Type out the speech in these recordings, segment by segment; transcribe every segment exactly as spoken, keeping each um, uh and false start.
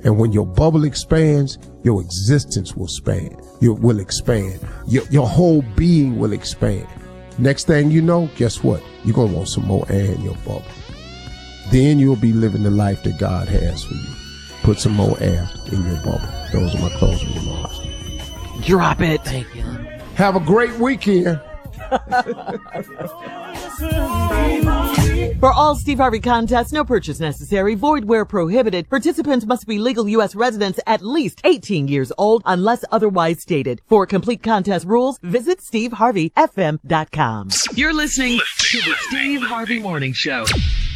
And when your bubble expands, your existence will span. You will expand. Your, your whole being will expand. Next thing you know, guess what? You're going to want some more air in your bubble. Then you'll be living the life that God has for you. Put some more air in your bubble. Those are my closing remarks. Drop it. Thank you. Have a great weekend. For all Steve Harvey contests, no purchase necessary, void where prohibited. Participants must be legal U S residents at least eighteen years old unless otherwise stated. For complete contest rules, visit steve harvey f m dot com. You're listening to the Steve Harvey Morning Show.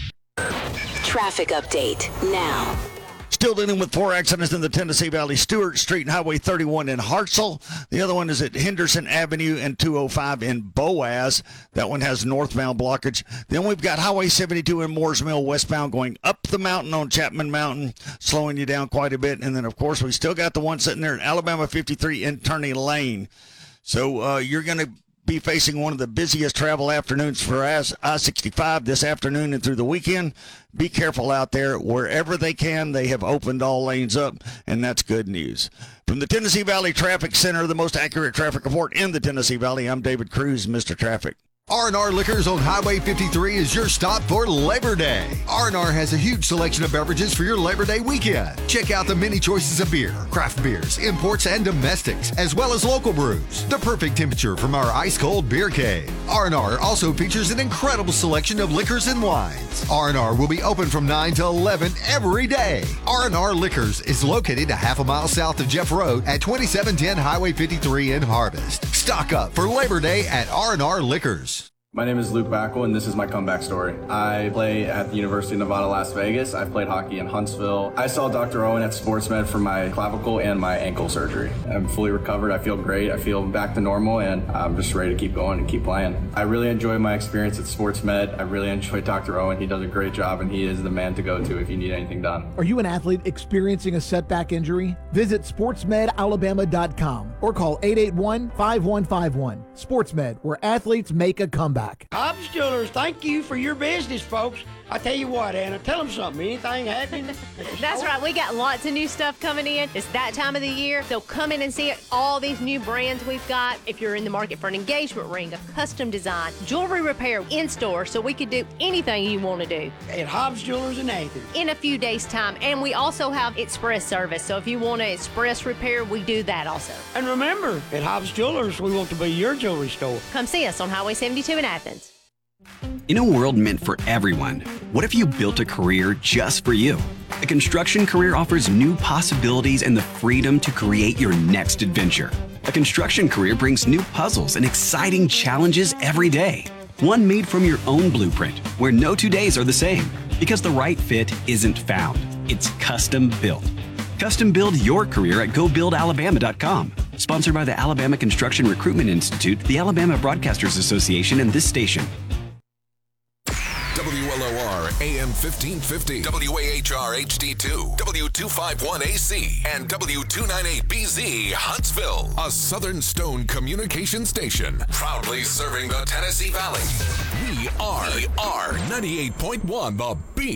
Traffic update now. Still dealing with four accidents in the Tennessee Valley. Stewart Street and Highway thirty-one in Hartselle. The other one is at Henderson Avenue and two oh five in Boaz. That one has northbound blockage. Then we've got Highway seventy-two in Moores Mill westbound going up the mountain on Chapman Mountain, slowing you down quite a bit. And then, of course, we still got the one sitting there at Alabama fifty-three in Turney Lane. So uh, you're going to be facing one of the busiest travel afternoons for I sixty-five this afternoon and through the weekend. Be careful out there. Wherever they can, they have opened all lanes up, and that's good news. From the Tennessee Valley Traffic Center, the most accurate traffic report in the Tennessee Valley, I'm David Cruz, Mister Traffic. R and R Liquors on Highway fifty-three is your stop for Labor Day. R and R has a huge selection of beverages for your Labor Day weekend. Check out the many choices of beer, craft beers, imports, and domestics, as well as local brews. The perfect temperature from our ice-cold beer cave. R and R also features an incredible selection of liquors and wines. R and R will be open from nine to eleven every day. R and R Liquors is located a half a mile south of Jeff Road at twenty-seven ten Highway fifty-three in Harvest. Stock up for Labor Day at R and R Liquors. My name is Luke Backel, and this is my comeback story. I play at the University of Nevada, Las Vegas. I've played hockey in Huntsville. I saw Doctor Owen at SportsMed for my clavicle and my ankle surgery. I'm fully recovered. I feel great. I feel back to normal, and I'm just ready to keep going and keep playing. I really enjoy my experience at SportsMed. I really enjoy Doctor Owen. He does a great job, and he is the man to go to if you need anything done. Are you an athlete experiencing a setback injury? Visit sports med alabama dot com or call eight eight one, five one five one. SportsMed, where athletes make a comeback. Hobbs Jewelers, thank you for your business, folks. I tell you what, Anna, tell them something. Anything happening? That's right. We got lots of new stuff coming in. It's that time of the year. So come in and see all these new brands we've got. If you're in the market for an engagement ring, a custom design, jewelry repair in store, so we could do anything you want to do. At Hobbs Jewelers in Athens. In a few days' time. And we also have express service. So if you want an express repair, we do that also. And remember, at Hobbs Jewelers, we want to be your jewelry store. Come see us on Highway seventy-two in Athens. In a world meant for everyone, what if you built a career just for you? A construction career offers new possibilities and the freedom to create your next adventure. A construction career brings new puzzles and exciting challenges every day. One made from your own blueprint, where no two days are the same, because the right fit isn't found. It's custom built. Custom build your career at go build alabama dot com. Sponsored by the Alabama Construction Recruitment Institute, the Alabama Broadcasters Association, and this station. W L O R A M fifteen fifty, W A H R H D two, W two fifty-one A C, and W two ninety-eight B Z Huntsville, a Southern Stone communication station, proudly serving the Tennessee Valley. We are, we are ninety-eight point one The Beat.